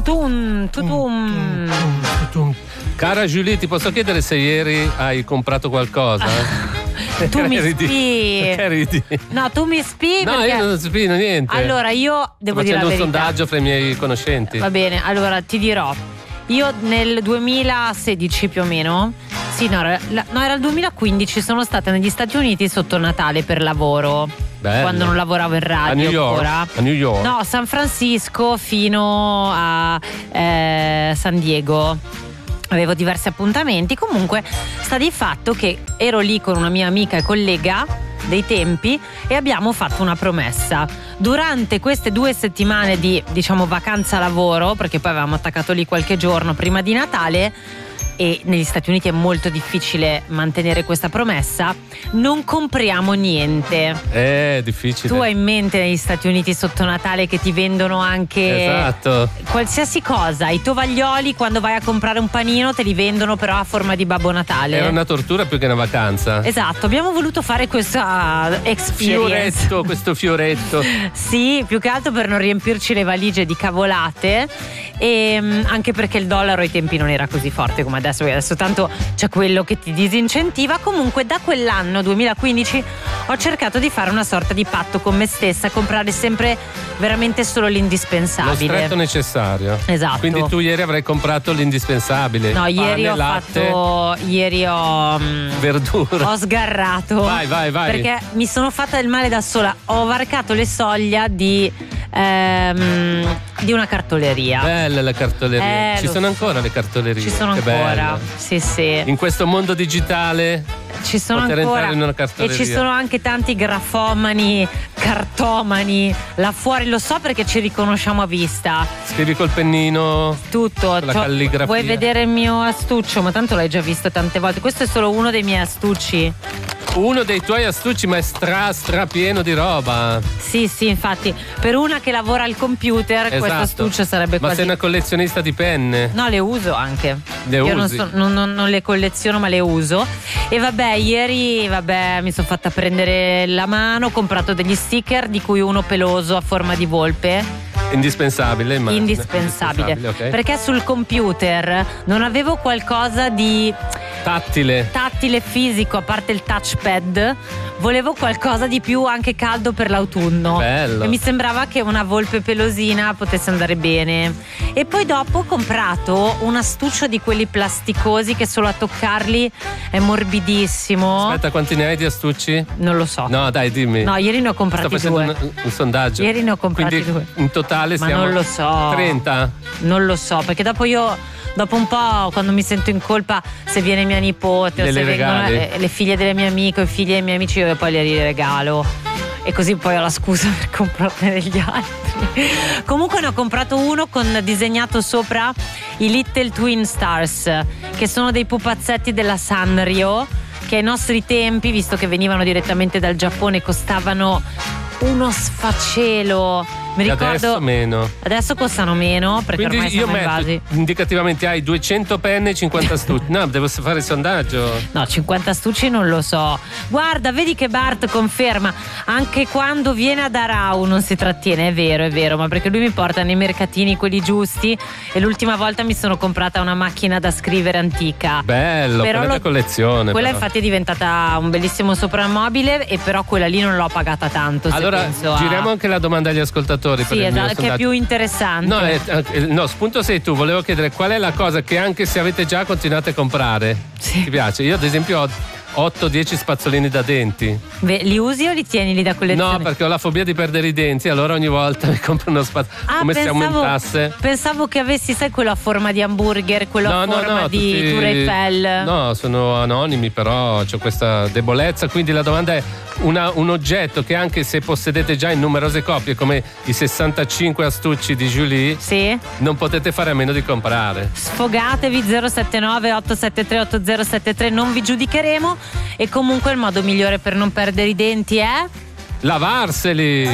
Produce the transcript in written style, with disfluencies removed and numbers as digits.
tutum. Cara Julie, ti posso chiedere se ieri hai comprato qualcosa? Tu mi Ridi. spii. Perché ridi? No, tu mi spii No, perché... io non spino niente. Allora, io devo Sto dire la facendo un verità. sondaggio fra i miei conoscenti. Va bene, allora ti dirò. Io nel 2016 più o meno, sì, no, era il 2015, sono stata negli Stati Uniti sotto Natale per lavoro. Bello. Quando non lavoravo in radio A New York? ancora. A New York? No, San Francisco fino a San Diego. Avevo diversi appuntamenti. Comunque sta di fatto che ero lì con una mia amica e collega dei tempi e abbiamo fatto una promessa. Durante queste 2 settimane di, diciamo, vacanza lavoro, perché poi avevamo attaccato lì qualche giorno prima di Natale, e negli Stati Uniti è molto difficile mantenere questa promessa, non compriamo niente. È difficile. Tu hai in mente negli Stati Uniti sotto Natale che ti vendono anche Esatto. qualsiasi cosa, i tovaglioli quando vai a comprare un panino te li vendono però a forma di Babbo Natale. Era una tortura più che una vacanza. Esatto, abbiamo voluto fare questa experience. Questo fioretto. Sì, più che altro per non riempirci le valigie di cavolate, e anche perché il dollaro ai tempi non era così forte come adesso, perché adesso tanto c'è quello che ti disincentiva. Comunque da quell'anno 2015 ho cercato di fare una sorta di patto con me stessa, comprare sempre veramente solo Lo l'indispensabile. stretto necessario. Esatto. Quindi tu ieri avrai comprato l'indispensabile. No, ieri Pane, ho latte, fatto. Ieri ho verdura. Ho sgarrato. Vai. Perché mi sono fatta del male da sola. Ho varcato le soglia di una cartoleria. Bella la cartoleria. Ci sono ancora le cartolerie. Ci sono Che ancora. bello. Sì. In questo mondo digitale Ci sono poter ancora. entrare in una E cartoleria. ci sono anche tanti grafomani, cartomani là fuori, lo so perché ci riconosciamo a vista. Scrivi col pennino. Tutto. La calligrafia. Vuoi vedere il mio astuccio? Ma tanto l'hai già visto tante volte. Questo è solo uno dei miei astucci. Uno dei tuoi astucci, ma è stra pieno di roba. Sì, infatti, per una che lavora al computer, questo Esatto. astuccio sarebbe Ma quasi. sei una collezionista di penne? No, le uso anche. Le Io usi? non le colleziono, ma le uso. E ieri mi sono fatta prendere la mano, ho comprato degli sticker, di cui uno peloso a forma di volpe. Indispensabile, immagino. Indispensabile. Ok. Perché sul computer non avevo qualcosa di tattile fisico, a parte il touchpad. Volevo qualcosa di più anche caldo per l'autunno. Bello. E mi sembrava che una volpe pelosina potesse andare bene. E poi dopo ho comprato un astuccio di quelli plasticosi che solo a toccarli è morbidissimo. Aspetta, quanti ne hai di astucci? Non lo so. No, dai, dimmi. No, ieri ne ho comprati Sto facendo 2. un sondaggio. Ieri ne ho comprati Quindi 2. in totale Ma siamo non lo so. 30? Non lo so, perché dopo un po', quando mi sento in colpa, se viene mia nipote o Le se vengono regali? le figlie delle mie amiche o i figli dei miei amici, io poi li regalo. E così poi ho la scusa per comprarne degli altri. Comunque ne ho comprato uno con disegnato sopra i Little Twin Stars, che sono dei pupazzetti della Sanrio, che ai nostri tempi, visto che venivano direttamente dal Giappone, costavano uno sfacelo. Mi ricordo. Adesso meno. Adesso costano meno perché Quindi ormai io siamo metto invasi. indicativamente hai 200 penne e 50 astucci. No, devo fare il sondaggio. No, 50 astucci non lo so. Guarda, vedi che Bart conferma. Anche quando viene ad Arau non si trattiene, è vero, ma perché lui mi porta nei mercatini quelli giusti. E l'ultima volta mi sono comprata una macchina da scrivere antica. Bello, Però quella è collezione. Quella però. infatti è diventata un bellissimo soprammobile, e però quella lì non l'ho pagata tanto. Se Allora, penso giriamo anche la domanda agli ascoltatori. Sì, per il mio esatto, che è sondaggio. più interessante. No, spunto sei tu. Volevo chiedere qual è la cosa che anche se avete già continuate a comprare. Sì. Ti piace? Io ad esempio ho 8-10 spazzolini da denti. Li usi o li tieni lì da collezione? No, perché ho la fobia di perdere i denti, allora ogni volta mi compro uno spazzolino. Come siamo in tasse? Pensavo che avessi, sai, quello a forma di hamburger, quello a forma di tutti- Tour Eiffel. No, sono anonimi, però ho questa debolezza. Quindi la domanda è un oggetto che anche se possedete già in numerose copie, come i 65 astucci di Julie, Sì. non potete fare a meno di comprare. Sfogatevi 079 873 8073, non vi giudicheremo. E comunque il modo migliore per non perdere i denti è Lavarseli!